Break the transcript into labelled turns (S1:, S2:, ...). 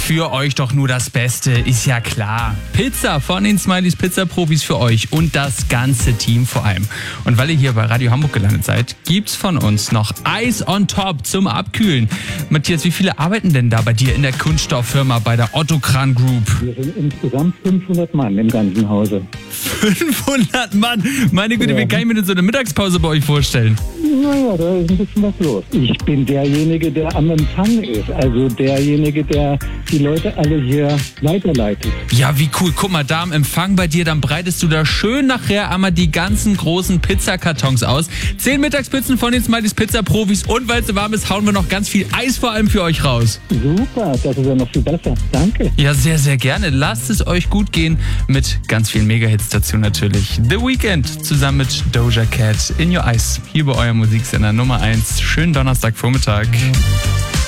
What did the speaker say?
S1: für euch doch nur das Beste, ist ja klar. Pizza von den Smileys Pizza-Profis für euch und das ganze Team vor allem. Und weil ihr hier bei Radio Hamburg gelandet seid, gibt's von uns noch Eis on top zum Abkühlen. Matthias, wie viele arbeiten denn da bei dir in der Kunststofffirma bei der Otto Kran Group?
S2: Wir sind insgesamt 500 Mann im ganzen Hause.
S1: 500 Mann? Meine Güte, wie kann ich mir denn so eine Mittagspause bei euch vorstellen?
S2: Naja, da ist ein bisschen was los. Ich bin derjenige, der am Empfang ist. Also derjenige, der die Leute alle hier weiterleitet.
S1: Ja, wie cool. Guck mal, da am Empfang bei dir, dann breitest du da schön nachher einmal die ganzen großen Pizzakartons aus. 10 Mittagspizzen von den Smileys Pizza-Profis und weil es so warm ist, hauen wir noch ganz viel Eis vor allem für euch raus.
S2: Super, das ist ja noch viel besser. Danke.
S1: Ja, sehr, sehr gerne. Lasst es euch gut gehen mit ganz vielen Mega-Hits dazu natürlich. The Weeknd zusammen mit Doja Cat, In Your Eyes, hier bei eurem Musiksender Nummer 1. Schönen Donnerstagvormittag.